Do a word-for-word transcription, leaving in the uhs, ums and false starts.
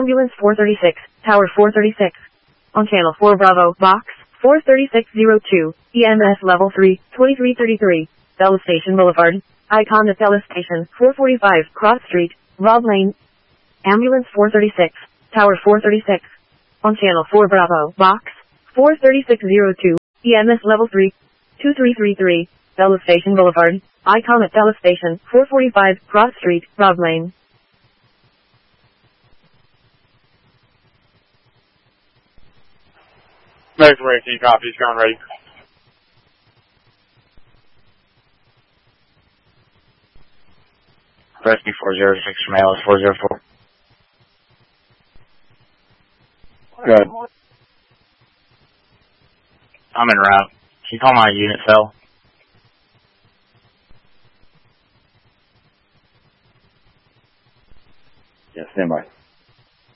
Ambulance four thirty-six, Tower four thirty-six. On Channel four Bravo, Box four thirty-six oh two, E M S Level three, twenty-three thirty-three, Bella Station Boulevard. Icon at Bella Station, four forty-five, Cross Street, Rob Lane. Ambulance four thirty-six, Tower four thirty-six. On Channel four Bravo, Box four thirty-six oh two, E M S Level three, twenty-three thirty-three, Bella Station Boulevard. Icon at Bella Station, four forty-five, Cross Street, Rob Lane. American Rating, copies, ground ready. Rescue four zero six from Alice four zero four. Good. I'm en route. Can you call my unit cell? Yeah, stand by.